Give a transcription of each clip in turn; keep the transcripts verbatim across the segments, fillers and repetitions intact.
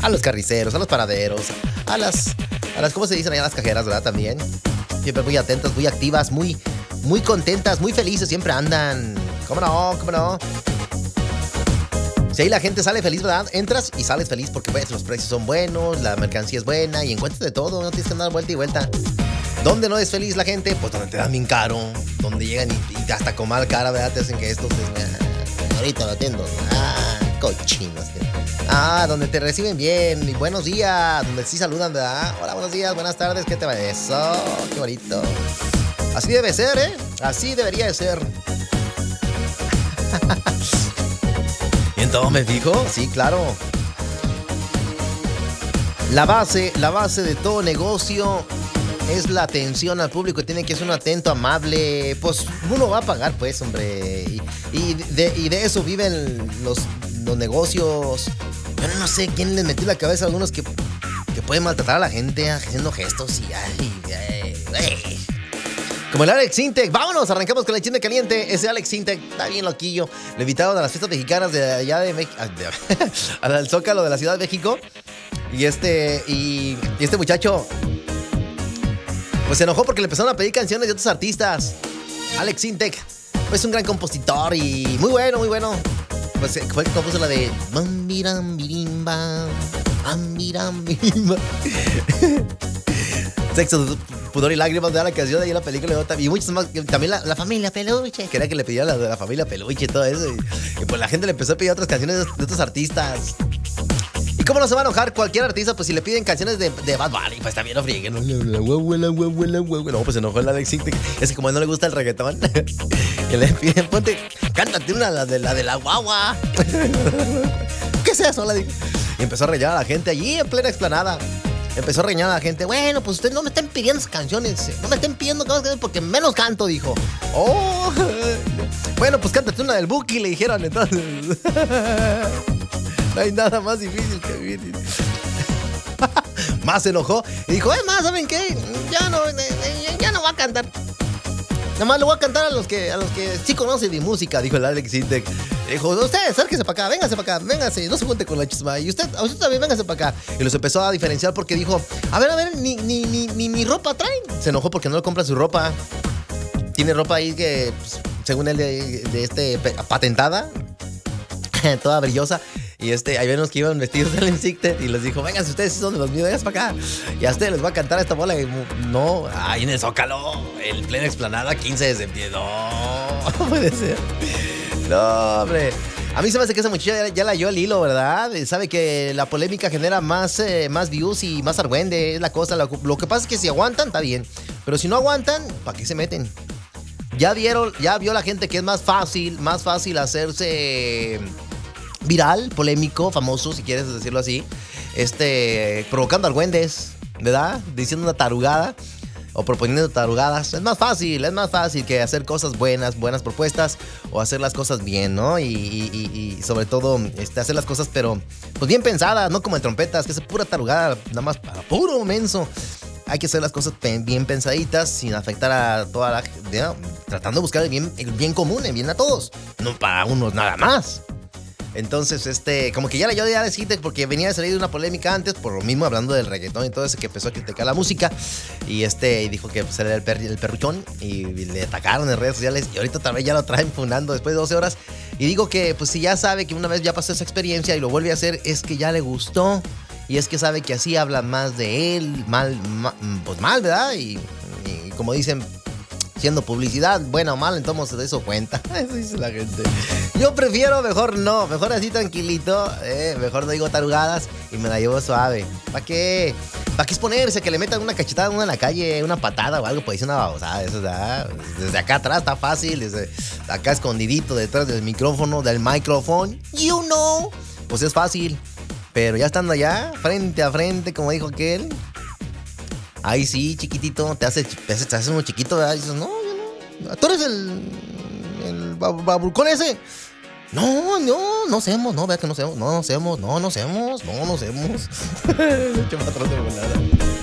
a los carniceros, a los panaderos, a las, a las, ¿cómo se dicen allá? Las cajeras, ¿verdad? También. Siempre muy atentas, muy activas, muy, muy contentas, muy felices, siempre andan. ¿Cómo no? ¿Cómo no? Si ahí la gente sale feliz, ¿verdad? Entras y sales feliz porque pues, los precios son buenos, la mercancía es buena y encuentras de todo, no tienes que andar vuelta y vuelta. ¿Dónde no es feliz la gente? Pues donde te dan bien caro, donde llegan y, y hasta con mal cara, ¿verdad? Te hacen que esto, ah, ahorita lo atiendo. Ah, cochinos. Ah, donde te reciben bien y buenos días, donde sí saludan, ¿verdad? Hola, buenos días, buenas tardes, ¿qué te va? Eso, qué bonito. Así debe ser, ¿eh? Así debería de ser. ¿Y en todo me fijo? Sí, claro. La base, la base de todo negocio es la atención al público. Tiene que ser un atento, amable. Pues uno va a pagar, pues, hombre. Y, y, de, y de eso viven los, los negocios. Yo no sé quién les metió la cabeza a algunos que, que pueden maltratar a la gente haciendo gestos y ay, ay, ay. Como el Alex Sintek. Vámonos, arrancamos con el chisme caliente. Ese Alex Sintek está bien loquillo. Le invitaron a las fiestas mexicanas de allá de México, al Zócalo de la Ciudad de México. Y este, y, y este muchacho pues se enojó porque le empezaron a pedir canciones de otros artistas. Alex Sintek es un gran compositor y muy bueno, muy bueno. Pues fue el que compuso la de Mambiram Birimba, Mambiram Birimba. Sexo, pudor y lágrimas de la canción de ahí en la película. Y muchos más. También la, la familia Peluche. Quería que le pidiera la de la familia Peluche y todo eso. Y, y pues la gente le empezó a pedir otras canciones de, de otros artistas. ¿Y cómo no se va a enojar cualquier artista? Pues si le piden canciones de, de Bad Bunny, pues también lo frieguen. No, pues se enojó el Alex Sintek. Es que como a él no le gusta el reggaetón, que le piden, ponte, cántate una la de la, de la guagua. ¿Qué es eso? La de... Y empezó a reñar a la gente allí en plena explanada. Empezó a reñar a la gente. Bueno, pues ustedes no me estén pidiendo esas canciones. No me estén pidiendo canciones porque menos canto, dijo. Oh. Bueno, pues cántate una del Buki, le dijeron entonces. No hay nada más difícil que vivir. Más se enojó y dijo, es más, ¿saben qué? Ya no, ya no va a cantar. Nada más le voy a cantar a los que, a los que sí conocen de música, dijo el Alex Sintek. Dijo, usted, acérquese para acá, véngase para acá, véngase, no se junte con la chisma. Y usted, usted también, véngase para acá. Y los empezó a diferenciar porque dijo, a ver, a ver, ni, ni, ni, ni, ni ropa traen. Se enojó porque no le compra su ropa. Tiene ropa ahí que, pues, según él, de, de este, patentada, toda brillosa. Y este, ahí ven los que iban vestidos del Sintek y les dijo, vengan, si ustedes son de los míos, vengan para acá. Y a ustedes les va a cantar esta bola. Y no, ahí en el Zócalo, en plena explanada, quince de septiembre. No, no puede ser. No, hombre. A mí se me hace que esa muchacha ya, ya la halló el hilo, ¿verdad? Sabe que la polémica genera más, eh, más views y más argüende. Es la cosa. Lo, lo que pasa es que si aguantan, está bien. Pero si no aguantan, ¿para qué se meten? Ya vieron, ya vio la gente que es más fácil, más fácil hacerse viral, polémico, famoso, si quieres decirlo así, este, provocando argüendes, ¿verdad? Diciendo una tarugada o proponiendo tarugadas. Es más fácil, es más fácil que hacer cosas buenas, buenas propuestas o hacer las cosas bien, ¿no? Y, y, y sobre todo, este, hacer las cosas, pero pues bien pensadas, no como en trompetas, que es pura tarugada, nada más para puro menso. Hay que hacer las cosas bien pensaditas, sin afectar a toda la gente, ¿no? Tratando de buscar el bien, el bien común, el bien a todos, no para unos nada más. Entonces, este, como que ya le yo ya decirte porque venía de salir de una polémica antes, por lo mismo hablando del reggaetón y todo eso, que empezó a criticar la música. Y este, y dijo que pues, era el, per, el perruchón. Y le atacaron en redes sociales. Y ahorita otra vez ya lo traen funando después de doce horas. Y digo que, pues si ya sabe que una vez ya pasó esa experiencia y lo vuelve a hacer, es que ya le gustó. Y es que sabe que así hablan más de él, mal, mal pues mal, ¿verdad? Y, y como dicen, siendo publicidad, buena o mala, entonces de eso cuenta. Eso dice la gente. Yo prefiero mejor no, mejor así tranquilito, eh, mejor no digo tarugadas y me la llevo suave. ¿Para qué? ¿Para qué exponerse? Que le metan una cachetada a uno en la calle, una patada o algo, pues dice una babosada. Eso da, desde acá atrás está fácil, desde acá escondidito detrás del micrófono, del micrófono, you know, pues es fácil. Pero ya estando allá, frente a frente, como dijo aquel, ahí sí, chiquitito, te hace, te hace, te hace uno chiquito, ¿verdad? Y dices, no, yo no. Tú eres el, el babucón ese. No, no, no hacemos, no, vea que no hacemos, no, no hacemos, no, no hacemos, no, no hacemos. Qué patrón de volada.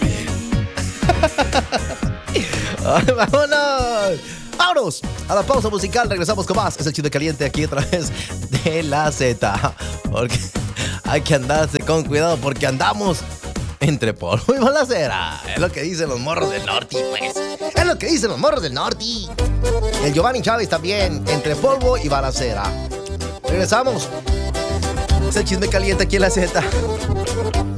Ay, vámonos. Vámonos a la pausa musical, regresamos con más. Es el Chisme Caliente aquí a través de la Z. Porque hay que andarse con cuidado porque andamos entre polvo y balacera. Es lo que dicen los morros del norte, pues. Es lo que dicen los morros del norte. El Giovanni Chávez también, entre polvo y balacera. Regresamos. Es el chisme caliente aquí en la Z.